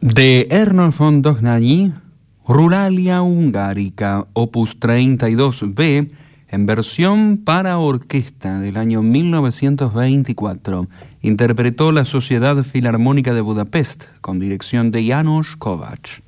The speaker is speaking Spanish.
De Ernolf von Dohnanyi, Ruralia Hungarica, opus 32b, en versión para orquesta del año 1924. Interpretó la Sociedad Filarmónica de Budapest, con dirección de János Kovács.